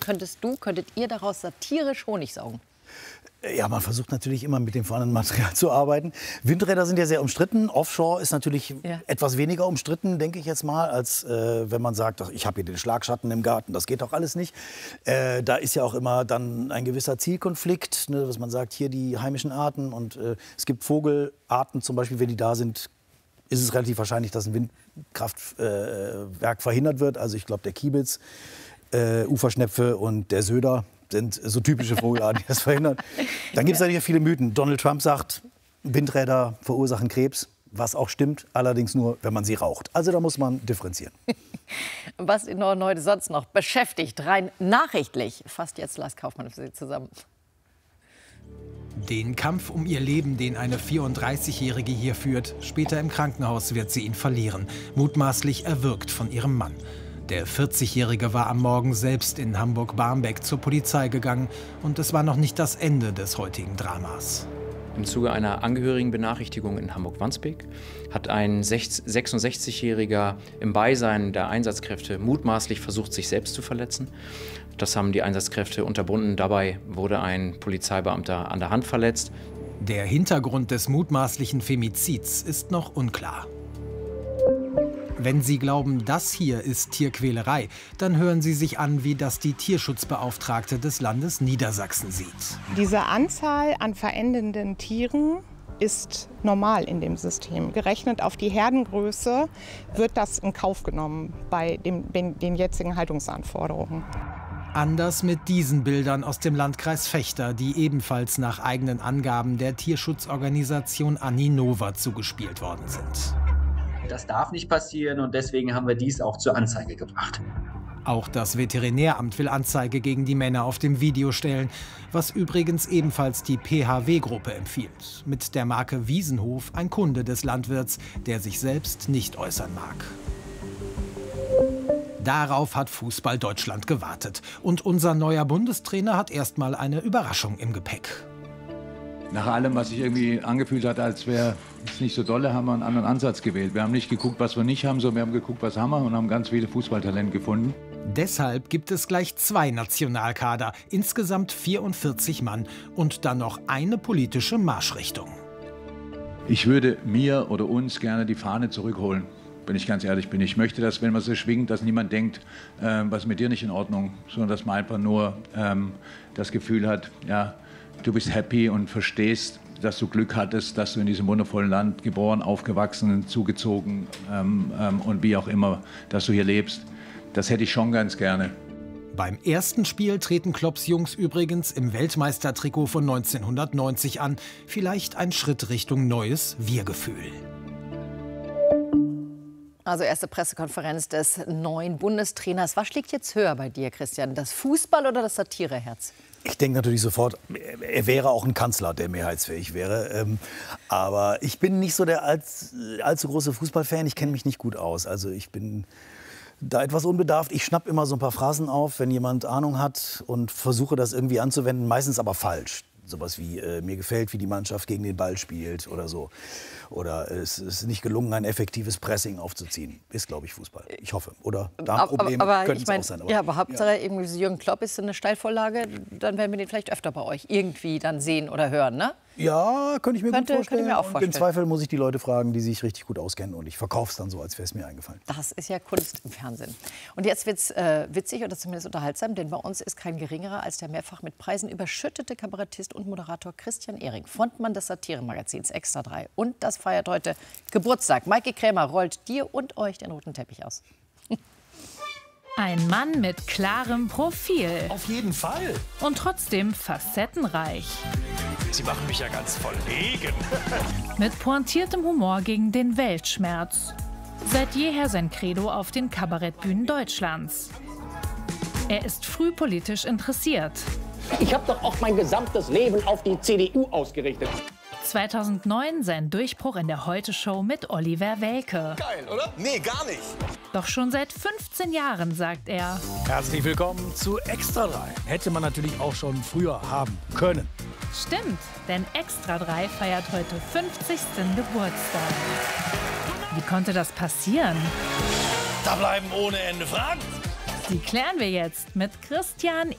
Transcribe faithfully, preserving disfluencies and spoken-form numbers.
könntest du, könntet ihr daraus satirisch Honig saugen? Ja, man versucht natürlich immer mit dem vorhandenen Material zu arbeiten. Windräder sind ja sehr umstritten. Offshore ist natürlich ja. etwas weniger umstritten, denke ich jetzt mal, als äh, wenn man sagt, ach, ich habe hier den Schlagschatten im Garten. Das geht doch alles nicht. Äh, da ist ja auch immer dann ein gewisser Zielkonflikt, ne, dass man sagt, hier die heimischen Arten. Und äh, es gibt Vogelarten zum Beispiel, wenn die da sind, ist es relativ wahrscheinlich, dass ein Windkraftwerk äh, verhindert wird. Also ich glaube, der Kiebitz, äh, Uferschnepfe und der Söder sind so typische Vogelarten, die das verhindern. Dann gibt es natürlich viele Mythen. Donald Trump sagt, Windräder verursachen Krebs, was auch stimmt, allerdings nur, wenn man sie raucht. Also da muss man differenzieren. Was den Norden heute sonst noch beschäftigt, rein nachrichtlich, fasst jetzt Lars Kaufmann für Sie zusammen. Den Kampf um ihr Leben, den eine vierunddreißigjährige hier führt. Später im Krankenhaus wird sie ihn verlieren, mutmaßlich erwürgt von ihrem Mann. Der vierzigjährige war am Morgen selbst in Hamburg-Barmbek zur Polizei gegangen. Und es war noch nicht das Ende des heutigen Dramas. Im Zuge einer Angehörigenbenachrichtigung in Hamburg-Wandsbek hat ein sechsundsechzigjähriger im Beisein der Einsatzkräfte mutmaßlich versucht, sich selbst zu verletzen. Das haben die Einsatzkräfte unterbunden. Dabei wurde ein Polizeibeamter an der Hand verletzt. Der Hintergrund des mutmaßlichen Femizids ist noch unklar. Wenn Sie glauben, das hier ist Tierquälerei, dann hören Sie sich an, wie das die Tierschutzbeauftragte des Landes Niedersachsen sieht. Diese Anzahl an verendenden Tieren ist normal in dem System. Gerechnet auf die Herdengröße wird das in Kauf genommen bei dem, den, den jetzigen Haltungsanforderungen. Anders mit diesen Bildern aus dem Landkreis Vechta, die ebenfalls nach eigenen Angaben der Tierschutzorganisation Aninova zugespielt worden sind. Das darf nicht passieren und deswegen haben wir dies auch zur Anzeige gebracht. Auch das Veterinäramt will Anzeige gegen die Männer auf dem Video stellen, was übrigens ebenfalls die P H W-Gruppe empfiehlt. Mit der Marke Wiesenhof ein Kunde des Landwirts, der sich selbst nicht äußern mag. Darauf hat Fußball Deutschland gewartet. Und unser neuer Bundestrainer hat erstmal eine Überraschung im Gepäck. Nach allem, was sich irgendwie angefühlt hat, als wäre es nicht so dolle, haben wir einen anderen Ansatz gewählt. Wir haben nicht geguckt, was wir nicht haben, sondern wir haben geguckt, was haben wir und haben ganz viele Fußballtalente gefunden. Deshalb gibt es gleich zwei Nationalkader, insgesamt vierundvierzig Mann und dann noch eine politische Marschrichtung. Ich würde mir oder uns gerne die Fahne zurückholen, wenn ich ganz ehrlich bin. Ich möchte, dass, wenn man sie schwingt, dass niemand denkt, äh, was ist mit dir nicht in Ordnung, sondern dass man einfach nur ähm, das Gefühl hat, ja, du bist happy und verstehst, dass du Glück hattest, dass du in diesem wundervollen Land geboren, aufgewachsen, zugezogen ähm, ähm, und wie auch immer, dass du hier lebst. Das hätte ich schon ganz gerne. Beim ersten Spiel treten Klopps Jungs übrigens im Weltmeistertrikot von neunzehnhundertneunzig an. Vielleicht ein Schritt Richtung neues Wir-Gefühl. Also erste Pressekonferenz des neuen Bundestrainers. Was schlägt jetzt höher bei dir, Christian? Das Fußball- oder das Satireherz? Ich denke natürlich sofort, er wäre auch ein Kanzler, der mehrheitsfähig wäre. Ähm, aber ich bin nicht so der allz, allzu große Fußballfan. Ich kenne mich nicht gut aus. Also ich bin da etwas unbedarft. Ich schnapp immer so ein paar Phrasen auf, wenn jemand Ahnung hat und versuche das irgendwie anzuwenden, meistens aber falsch. Sowas wie, äh, mir gefällt, wie die Mannschaft gegen den Ball spielt oder so. Oder es ist nicht gelungen, ein effektives Pressing aufzuziehen. Ist, glaube ich, Fußball. Ich hoffe. Oder Darmprobleme könnten es auch sein. Aber, ja, aber Hauptsache, ja. irgendwie Jürgen Klopp ist eine Steilvorlage. Dann werden wir den vielleicht öfter bei euch irgendwie dann sehen oder hören, ne? Ja, könnte ich mir könnte, gut vorstellen. Könnte ich mir auch vorstellen. Und im Zweifel muss ich die Leute fragen, die sich richtig gut auskennen. Und ich verkaufe es dann so, als wäre es mir eingefallen. Das ist ja Kunst im Fernsehen. Und jetzt wird es äh, witzig oder zumindest unterhaltsam, denn bei uns ist kein geringerer als der mehrfach mit Preisen überschüttete Kabarettist und Moderator Christian Ehring, Frontmann des Satiremagazins Extra drei. Und das feiert heute Geburtstag. Maike Krämer rollt dir und euch den roten Teppich aus. Ein Mann mit klarem Profil. Auf jeden Fall. Und trotzdem facettenreich. Sie machen mich ja ganz verlegen. Mit pointiertem Humor gegen den Weltschmerz. Seit jeher sein Credo auf den Kabarettbühnen Deutschlands. Er ist früh politisch interessiert. Ich habe doch auch mein gesamtes Leben auf die C D U ausgerichtet. zweitausendneun sein Durchbruch in der Heute-Show mit Oliver Welke. Geil, oder? Nee, gar nicht. Doch schon seit fünfzehn Jahren sagt er: Herzlich willkommen zu Extra drei. Hätte man natürlich auch schon früher haben können. Stimmt, denn Extra drei feiert heute fünfzigsten Geburtstag. Wie konnte das passieren? Da bleiben ohne Ende Fragen. Die klären wir jetzt mit Christian